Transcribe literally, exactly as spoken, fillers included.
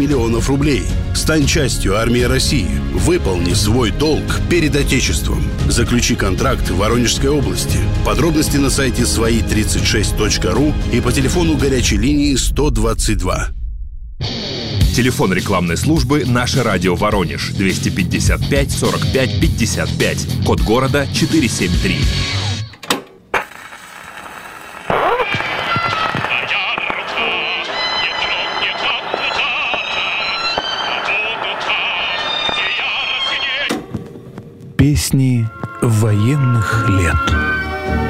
миллионов рублей. Стань частью армии России. Выполни свой долг перед Отечеством. Заключи контракт в Воронежской области. Подробности на сайте свои тридцать шесть точка ру и по телефону горячей линии сто двадцать два. Телефон рекламной службы «Наше радио Воронеж» двести пятьдесят пять сорок пять пятьдесят пять. Код города четыреста семьдесят три. Песни военных лет.